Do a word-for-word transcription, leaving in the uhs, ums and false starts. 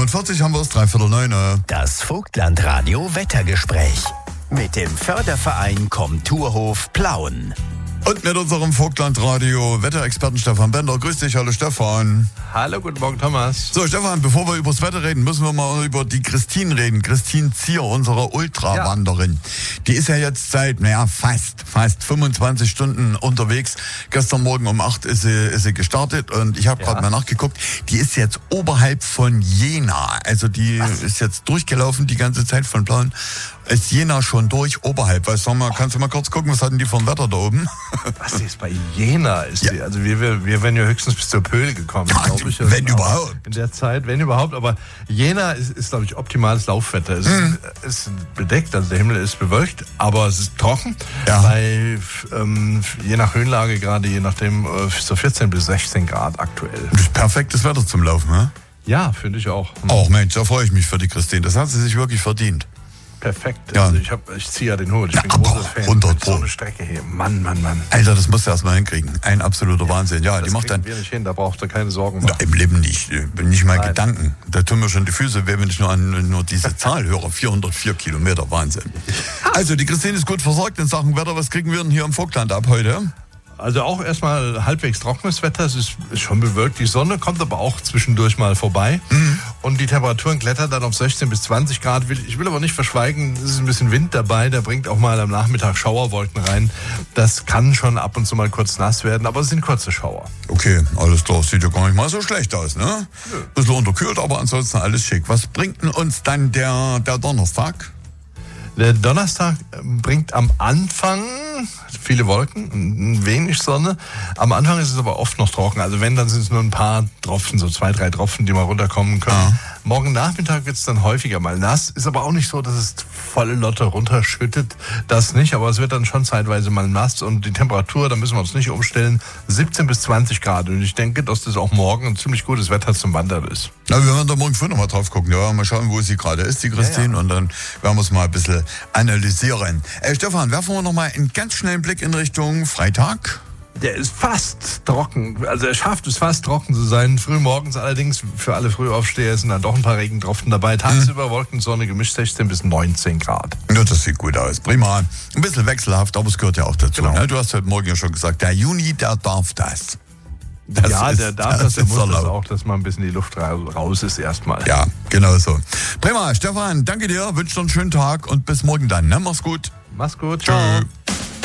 fünfundvierzig haben wir es, dreiviertel neun. Das Vogtlandradio Wettergespräch mit dem Förderverein Komturhof Plauen. Und mit unserem Vogtlandradio Wetterexperten Stefan Bender. Grüß dich, hallo Stefan. Hallo, guten Morgen Thomas. So Stefan, bevor wir über das Wetter reden, müssen wir mal über die Christine reden. Christine Zier, unsere Ultrawanderin. Ja. Die ist ja jetzt seit, naja, fast, fast fünfundzwanzig Stunden unterwegs. Gestern Morgen um acht ist sie, ist sie gestartet und ich habe Ja. gerade mal nachgeguckt. Die ist jetzt oberhalb von Jena. Also die Was? ist jetzt durchgelaufen die ganze Zeit von Plauen. Ist Jena schon durch, oberhalb? Weißt du, mal, kannst du mal kurz gucken, was hatten die für ein Wetter da oben? Was ist bei Jena? Ist Ja. die, also wir, wir, wir wären ja höchstens bis zur Pöhl gekommen, Ja, glaube ich. wenn Also überhaupt. In der Zeit, wenn überhaupt. Aber Jena ist, ist glaube ich, optimales Laufwetter. Es Mhm. ist, ist bedeckt, also der Himmel ist bewölkt, aber es ist trocken. Ja. Bei, ähm, je nach Höhenlage gerade, je nachdem, äh, so vierzehn bis sechzehn Grad aktuell. Das ist perfektes Wetter zum Laufen, ne? Ja, finde ich auch. Auch Mensch, da freue ich mich für die Christine. Das hat sie sich wirklich verdient. Perfekt. Ja. Also ich, hab, ich ziehe ja den Hut. Ich Ja, bin aber großer Fan. hundert So Pro. eine Strecke hier. Mann, Mann, Mann. Alter, das musst du erst mal hinkriegen. Ein absoluter Wahnsinn. Ja, die Das macht dann kriegen wir nicht hin, da braucht ihr keine Sorgen Na, machen. im Leben nicht. Nicht mal Nein. Gedanken. Da tun mir schon die Füße weh, wenn ich nur an nur diese Zahl höre. vierhundertvier Kilometer, Wahnsinn. Also, die Christine ist gut versorgt in Sachen Wetter. Was kriegen wir denn hier im Vogtland ab heute? Also auch erstmal halbwegs trockenes Wetter, es ist schon bewölkt, die Sonne kommt aber auch zwischendurch mal vorbei mhm. und die Temperaturen klettern dann auf sechzehn bis zwanzig Grad. Ich will aber nicht verschweigen, es ist ein bisschen Wind dabei, der bringt auch mal am Nachmittag Schauerwolken rein. Das kann schon ab und zu mal kurz nass werden, aber es sind kurze Schauer. Okay, alles klar. Sieht ja gar nicht mal so schlecht aus, ne? Nö. Bisschen unterkühlt, aber ansonsten alles schick. Was bringt denn uns dann der, der Donnerstag? Der Donnerstag bringt am Anfang viele Wolken, wenig Sonne. Am Anfang ist es aber oft noch trocken. Also wenn, dann sind es nur ein paar Tropfen, so zwei, drei Tropfen, die mal runterkommen können. Ja. Morgen Nachmittag wird es dann häufiger mal nass. Ist aber auch nicht so, dass es volle Lotte runterschüttet. Das nicht, aber es wird dann schon zeitweise mal nass. Und die Temperatur, da müssen wir uns nicht umstellen, siebzehn bis zwanzig Grad. Und ich denke, dass das auch morgen ein ziemlich gutes Wetter zum Wandern ist. Na, wir werden da morgen früh noch mal drauf gucken. Ja, mal schauen, wo sie gerade ist, die Christine. Ja, ja. Und dann werden wir es mal ein bisschen analysieren. Äh, Stefan, werfen wir noch mal einen ganz schnellen Blick in Richtung Freitag. Der ist fast trocken. Also er schafft es fast trocken zu sein. Frühmorgens allerdings, für alle Frühaufsteher sind dann doch ein paar Regentropfen dabei. Tagsüber mhm. Wolkensonne gemischt sechzehn bis neunzehn Grad. Ja, das sieht gut aus. Prima. Ein bisschen wechselhaft, aber es gehört ja auch dazu. Genau. Ne? Du hast heute Morgen ja schon gesagt, der Juni, der darf das. Das ja, ist, der darf das, der muss das auch, dass mal ein bisschen die Luft raus ist erstmal. Ja, genau so. Prima, Stefan, danke dir, wünsche dir einen schönen Tag und bis morgen dann. Ne? Mach's gut. Mach's gut, ciao. Tschö.